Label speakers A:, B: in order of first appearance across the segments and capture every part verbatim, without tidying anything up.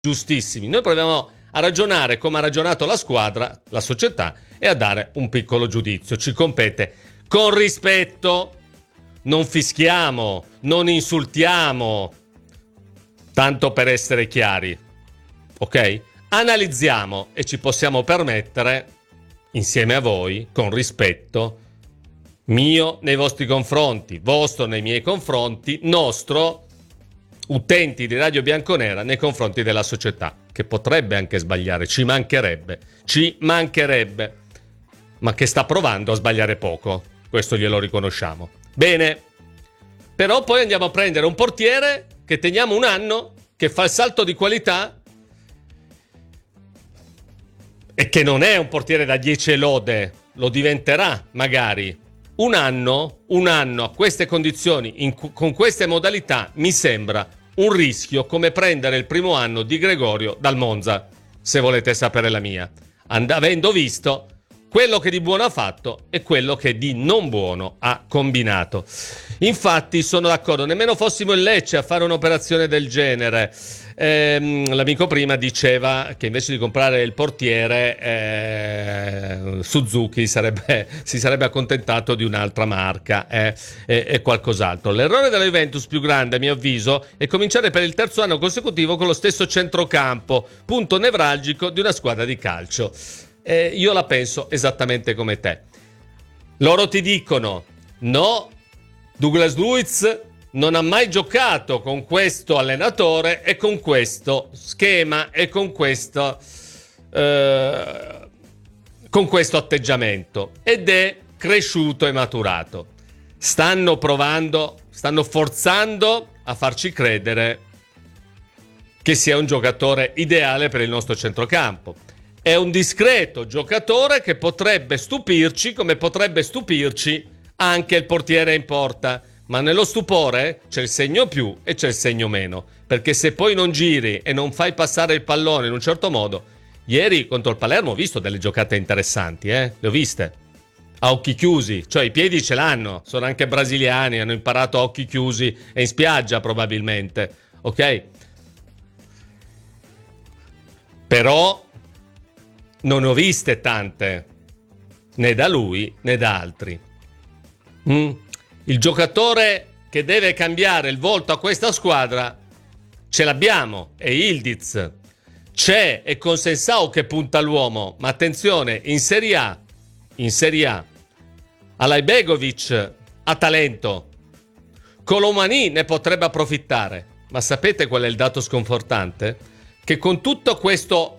A: giustissimi. Noi proviamo a ragionare come ha ragionato la squadra, la società, e a dare un piccolo giudizio. Ci compete con rispetto, non fischiamo, non insultiamo, tanto per essere chiari, ok? Analizziamo e ci possiamo permettere, insieme a voi, con rispetto, mio nei vostri confronti, vostro nei miei confronti, nostro, utenti di Radio Bianconera, nei confronti della società, che potrebbe anche sbagliare, ci mancherebbe, ci mancherebbe, ma che sta provando a sbagliare poco, questo glielo riconosciamo. Bene, però poi andiamo a prendere un portiere che teniamo un anno, che fa il salto di qualità e che non è un portiere da dieci lode, lo diventerà magari. Un anno, un anno a queste condizioni, in, con queste modalità, mi sembra un rischio come prendere il primo anno di Gregorio dal Monza, se volete sapere la mia, And- avendo visto quello che di buono ha fatto e quello che di non buono ha combinato. Infatti sono d'accordo, nemmeno fossimo in Lecce a fare un'operazione del genere. Ehm, l'amico prima diceva che invece di comprare il portiere eh, Suzuki sarebbe, si sarebbe accontentato di un'altra marca eh, e, e qualcos'altro. L'errore della Juventus più grande, a mio avviso, è cominciare per il terzo anno consecutivo con lo stesso centrocampo, punto nevralgico di una squadra di calcio. Eh, io la penso esattamente come te. Loro ti dicono no, Douglas Luiz non ha mai giocato con questo allenatore e con questo schema e con questo eh, con questo atteggiamento, ed è cresciuto e maturato. Stanno provando, stanno forzando a farci credere che sia un giocatore ideale per il nostro centrocampo. È un discreto giocatore che potrebbe stupirci, come potrebbe stupirci anche il portiere in porta. Ma nello stupore c'è il segno più e c'è il segno meno. Perché se poi non giri e non fai passare il pallone in un certo modo... Ieri contro il Palermo ho visto delle giocate interessanti, eh? Le ho viste. A occhi chiusi, cioè i piedi ce l'hanno. Sono anche brasiliani, hanno imparato a occhi chiusi e in spiaggia probabilmente. Ok? Però... non ho viste tante, né da lui né da altri. Mm. Il giocatore che deve cambiare il volto a questa squadra ce l'abbiamo, è Ildiz. C'è e con Sensao che punta all'uomo, ma attenzione, in Serie A, in Serie A, Alajbegovic ha talento, Colomani ne potrebbe approfittare, ma sapete qual è il dato sconfortante? Che con tutto questo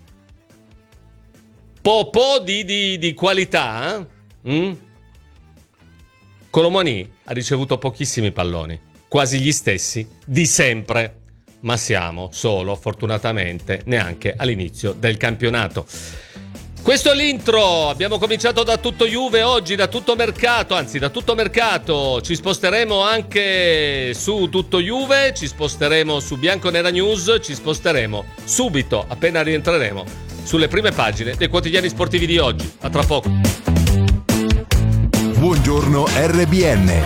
A: po' po' di, di, di qualità, eh? mm? Colomani ha ricevuto pochissimi palloni, quasi gli stessi di sempre, ma siamo solo, fortunatamente, neanche all'inizio del campionato. Questo è l'intro, abbiamo cominciato da tutto Juve oggi, da tutto mercato, anzi da tutto mercato, ci sposteremo anche su tutto Juve, ci sposteremo su Bianconera News, ci sposteremo subito, appena rientreremo, sulle prime pagine dei quotidiani sportivi di oggi. A tra poco.
B: Buongiorno R B N.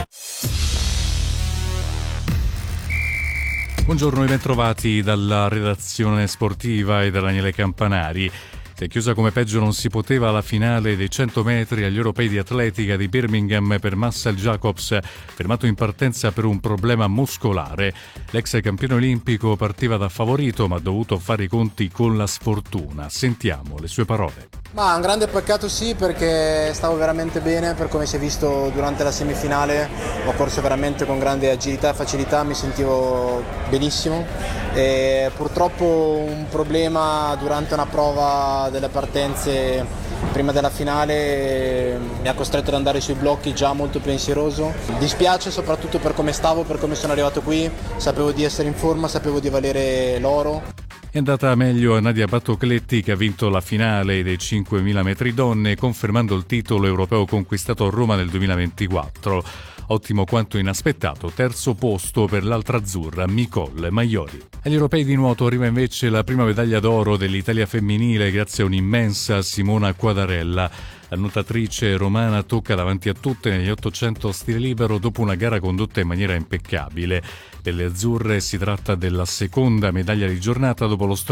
C: Buongiorno e bentrovati dalla redazione sportiva e da Daniele Campanari. Si è chiusa come peggio non si poteva la finale dei cento metri agli europei di atletica di Birmingham per Marcel Jacobs, fermato in partenza per un problema muscolare. L'ex campione olimpico partiva da favorito ma ha dovuto fare i conti con la sfortuna. Sentiamo le sue parole.
D: Ma un grande peccato sì, perché stavo veramente bene, per come si è visto durante la semifinale ho corso veramente con grande agilità e facilità, mi sentivo benissimo e purtroppo un problema durante una prova delle partenze prima della finale mi ha costretto ad andare sui blocchi già molto pensieroso. Dispiace soprattutto per come stavo, per come sono arrivato qui, sapevo di essere in forma, sapevo di valere l'oro.
C: È andata meglio a Nadia Battocletti, che ha vinto la finale dei cinquemila metri donne, confermando il titolo europeo conquistato a Roma nel duemilaventiquattro. ottimo quanto inaspettato terzo posto per l'altra azzurra Nicole Maiori. Agli europei di nuoto arriva invece la prima medaglia d'oro dell'Italia femminile grazie a un'immensa Simona Quadarella. La nuotatrice romana tocca davanti a tutte negli ottocento stile libero dopo una gara condotta in maniera impeccabile. Per le azzurre si tratta della seconda medaglia di giornata dopo lo